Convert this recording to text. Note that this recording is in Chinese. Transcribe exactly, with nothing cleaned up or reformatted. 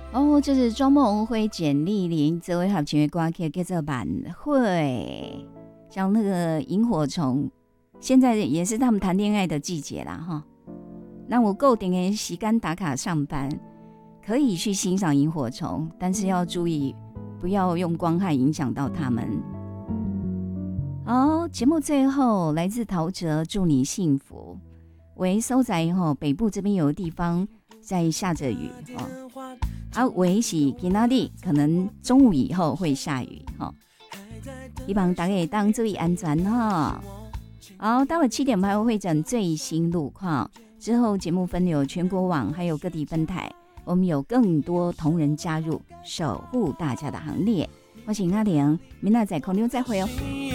哦，这是庄梦辉、简丽玲这位合唱的歌曲叫做《晚会》，像那个萤火虫，现在也是他们谈恋爱的季节啦哈。那我固定的时间打卡上班，可以去欣赏萤火虫，但是要注意不要用光害影响到他们。好，节目最后来自陶喆，祝你幸福。喂，收在吼北部这边有的地方在下着雨哦。啊，维是今仔日可能中午以后会下雨哈，希望大家当注意安全哈。好，待会七点半会诊最新路况，之后节目分流全国网还有各地分台，我们有更多同仁加入，守护大家的行列。我是阿玲，明仔载空中再会哦。